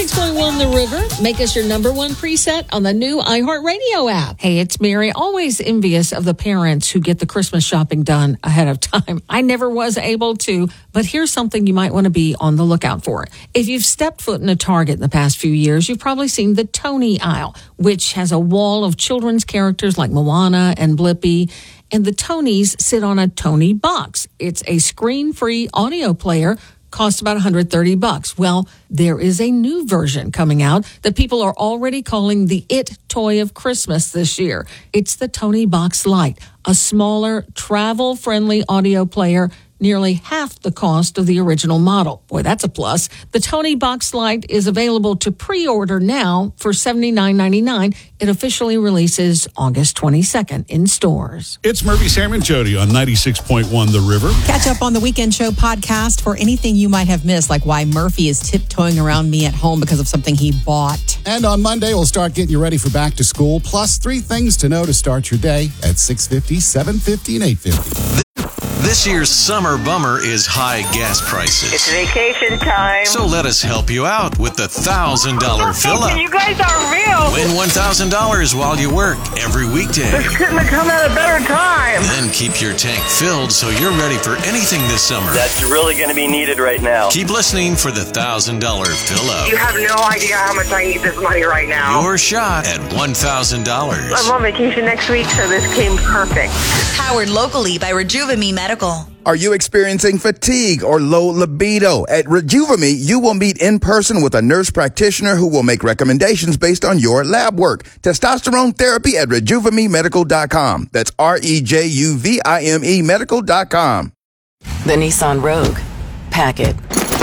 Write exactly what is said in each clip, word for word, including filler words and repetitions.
ninety-six point one The River. Make us your number one preset on the new iHeartRadio app. Hey, it's Mary. Always envious of the parents who get the Christmas shopping done ahead of time. I never was able to, but here's something you might want to be on the lookout for. If you've stepped foot in a Target in the past few years, you've probably seen the Tony aisle, which has a wall of children's characters like Moana and Blippi. And the Tonys sit on a Tony box. It's a screen-free audio player, costs about one hundred thirty bucks. Well, there is a new version coming out that people are already calling the It Toy of Christmas this year. It's the Tony Box Lite, a smaller, travel-friendly audio player, nearly half the cost of the original model. Boy, that's a plus. The Tony Box Lite is available to pre-order now for seventy-nine ninety-nine. It officially releases August twenty-second in stores. It's Murphy, Sam, and Jody on ninety-six point one The River. Catch up on the Weekend Show podcast for anything you might have missed, like why Murphy is tiptoeing around me at home because of something he bought. And on Monday, we'll start getting you ready for back to school, plus three things to know to start your day at six fifty, seven fifty, and eight fifty. This year's summer bummer is high gas prices. It's vacation time. So let us help you out with the one thousand dollars fill-up. You guys are real. Win one thousand dollars while you work every weekday. This couldn't have come at a better time. Then keep your tank filled so you're ready for anything this summer. That's really going to be needed right now. Keep listening for the one thousand dollars fill-up. You have no idea how much I need this money right now. Your shot at one thousand dollars. I'm on vacation next week, so this came perfect. Powered locally by Rejuvame Medical. Are you experiencing fatigue or low libido? At Rejuvame, you will meet in person with a nurse practitioner who will make recommendations based on your lab work. Testosterone therapy at rejuvame medical dot com. That's R E J U V I M E medical dot com. The Nissan Rogue. Pack it.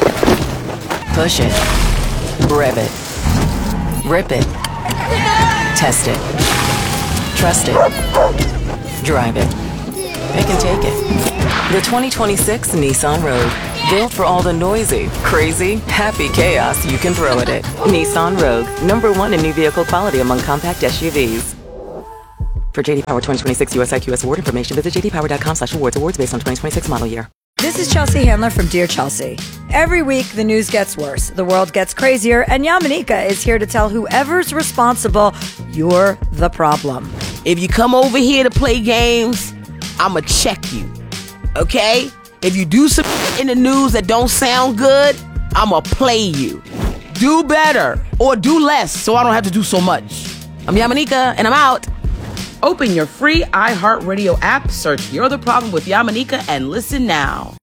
Push it. Rev it. Rip it. Test it. Trust it. Drive it. Pick and take it. The twenty twenty-six Nissan Rogue. Built for all the noisy, crazy, happy chaos you can throw at it. Nissan Rogue. Number one in new vehicle quality among compact S U Vs. For J D Power twenty twenty-six U S I Q S award information, visit j d power dot com slash awards. Awards based on twenty twenty-six model year. This is Chelsea Handler from Dear Chelsea. Every week, the news gets worse, the world gets crazier, and Yamanika is here to tell whoever's responsible, you're the problem. If you come over here to play games, I'ma check you, okay? If you do some in the news that don't sound good, I'ma play you. Do better or do less so I don't have to do so much. I'm Yamanika, and I'm out. Open your free iHeartRadio app, search You're the Problem with Yamanika, and listen now.